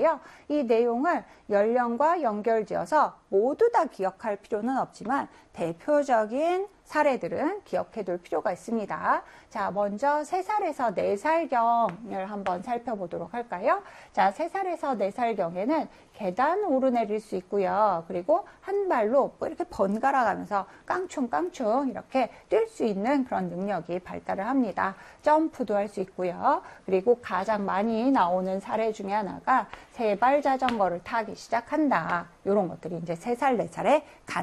있는데요. 이 내용을 연령과 연결지어서 모두 다 기억할 필요는 없지만 대표적인 사례들은 기억해둘 필요가 있습니다. 자, 먼저 3살에서 4살경을 한번 살펴보도록 할까요? 자, 3살에서 4살경에는 계단 오르내릴 수 있고요. 그리고 한 발로 뭐 이렇게 번갈아 가면서 깡충깡충 이렇게 뛸 수 있는 그런 능력이 발달을 합니다. 점프도 할 수 있고요. 그리고 가장 많이 나오는 사례 중에 하나가 3발 자전거를 타기 시작한다. 이런 것들이 이제 3살, 4살에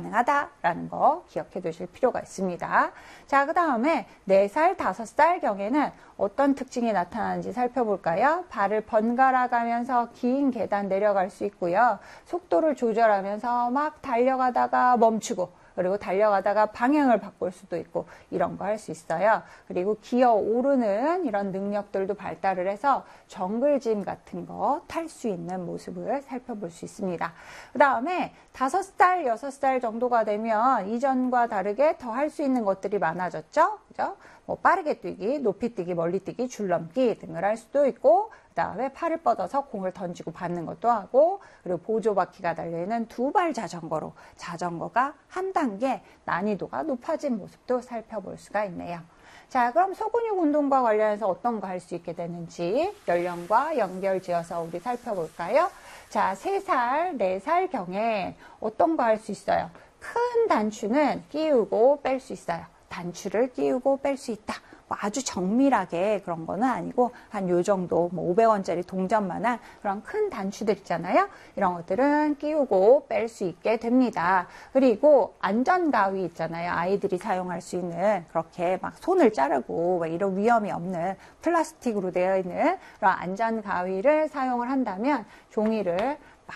가능하다라는 거 기억해 두실 필요가 있습니다. 자, 그 다음에 4살, 5살 경에는 어떤 특징이 나타나는지 살펴볼까요? 발을 번갈아 가면서 긴 계단 내려갈 수 있고요. 속도를 조절하면서 막 달려가다가 멈추고, 그리고 달려가다가 방향을 바꿀 수도 있고 이런 거 할 수 있어요. 그리고 기어 오르는 이런 능력들도 발달을 해서 정글짐 같은 거 탈 수 있는 모습을 살펴볼 수 있습니다. 그 다음에 5살, 6살 정도가 되면 이전과 다르게 더 할 수 있는 것들이 많아졌죠. 그죠? 뭐 빠르게 뛰기, 높이 뛰기, 멀리 뛰기, 줄넘기 등을 할 수도 있고, 그 다음에 팔을 뻗어서 공을 던지고 받는 것도 하고, 그리고 보조바퀴가 달려있는 2발 자전거로 자전거가 한 단계 난이도가 높아진 모습도 살펴볼 수가 있네요. 자, 그럼 소근육 운동과 관련해서 어떤 거 할 수 있게 되는지 연령과 연결지어서 우리 살펴볼까요? 자, 3살, 4살 경에 어떤 거 할 수 있어요? 큰 단추는 끼우고 뺄 수 있어요. 단추를 끼우고 뺄 수 있다. 뭐 아주 정밀하게 그런 거는 아니고 한 요 정도 뭐 500원짜리 동전만한 그런 큰 단추들 있잖아요. 이런 것들은 끼우고 뺄 수 있게 됩니다. 그리고 안전가위 있잖아요. 아이들이 사용할 수 있는 그렇게 막 손을 자르고 뭐 이런 위험이 없는 플라스틱으로 되어 있는 그런 안전가위를 사용을 한다면 종이를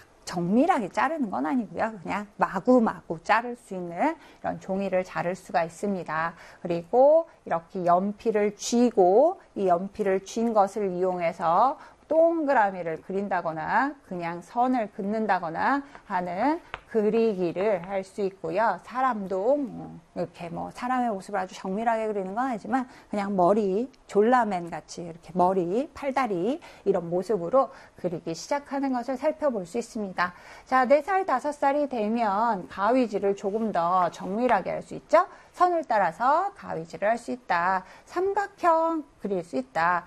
정밀하게 자르는 건 아니고요. 그냥 마구마구 자를 수 있는 이런 종이를 자를 수가 있습니다. 그리고 이렇게 연필을 쥐고 이 연필을 쥔 것을 이용해서 동그라미를 그린다거나 그냥 선을 긋는다거나 하는 그리기를 할 수 있고요. 사람도 이렇게 뭐 사람의 모습을 아주 정밀하게 그리는 건 아니지만 그냥 머리, 졸라맨 같이 이렇게 머리, 팔다리 이런 모습으로 그리기 시작하는 것을 살펴볼 수 있습니다. 자, 4살, 5살이 되면 가위질을 조금 더 정밀하게 할 수 있죠. 선을 따라서 가위질을 할 수 있다. 삼각형 그릴 수 있다.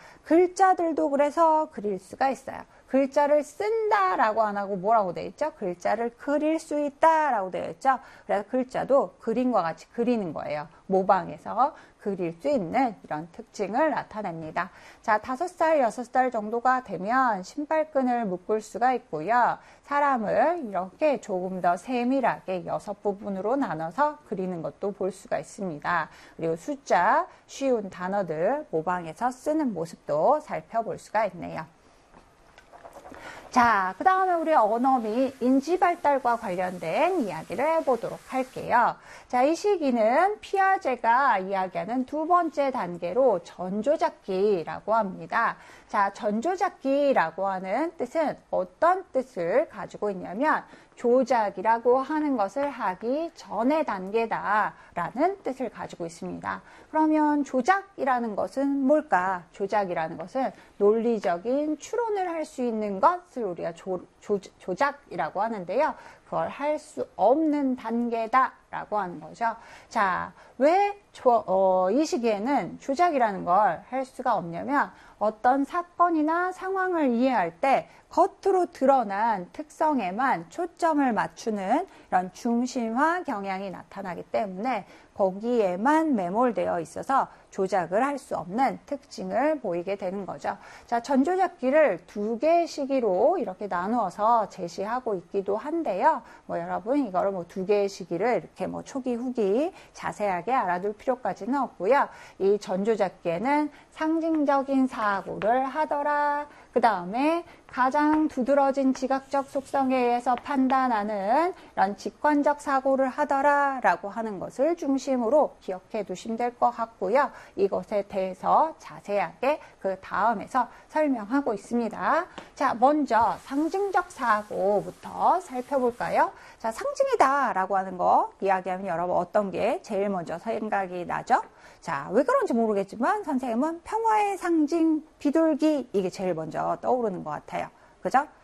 글자들도 그래서 그릴 수가 있어요. 글자를 쓴다라고 안 하고 뭐라고 되어 있죠? 글자를 그릴 수 있다라고 되어 있죠. 그래서 글자도 그림과 같이 그리는 거예요. 모방해서 그릴 수 있는 이런 특징을 나타냅니다. 자, 5살, 6살 정도가 되면 신발끈을 묶을 수가 있고요. 사람을 이렇게 조금 더 세밀하게 6부분으로 나눠서 그리는 것도 볼 수가 있습니다. 그리고 숫자, 쉬운 단어들 모방해서 쓰는 모습도 살펴볼 수가 있네요. 자, 그 다음에 우리 언어 및 인지 발달과 관련된 이야기를 해보도록 할게요. 자, 이 시기는 피아제가 이야기하는 2번째 단계로 전조잡기라고 합니다. 자, 전조잡기라고 하는 뜻은 어떤 뜻을 가지고 있냐면 조작이라고 하는 것을 하기 전의 단계다라는 뜻을 가지고 있습니다. 그러면 조작이라는 것은 뭘까? 조작이라는 것은 논리적인 추론을 할 수 있는 것을 우리가 조작이라고 하는데요. 그걸 할 수 없는 단계다라고 하는 거죠. 자, 왜 이 시기에는 조작이라는 걸 할 수가 없냐면 어떤 사건이나 상황을 이해할 때 겉으로 드러난 특성에만 초점을 맞추는 이런 중심화 경향이 나타나기 때문에 거기에만 매몰되어 있어서 조작을 할 수 없는 특징을 보이게 되는 거죠. 자, 전조잡기를 2개의 시기로 이렇게 나누어서 제시하고 있기도 한데요. 뭐 여러분 이거를 뭐 2개의 시기를 이렇게 뭐 초기, 후기 자세하게 알아둘 필요까지는 없고요. 이 전조잡기에는 상징적인 사고를 하더라. 그 다음에 가장 두드러진 지각적 속성에 의해서 판단하는 이런 직관적 사고를 하더라 라고 하는 것을 중심으로 기억해 두시면 될 것 같고요. 이것에 대해서 자세하게 그 다음에서 설명하고 있습니다. 자, 먼저 상징적 사고부터 살펴볼까요? 자, 상징이다 라고 하는 거 이야기하면 여러분 어떤 게 제일 먼저 생각이 나죠? 자, 왜 그런지 모르겠지만 선생님은 평화의 상징 비둘기 이게 제일 먼저 떠오르는 것 같아요. 그죠?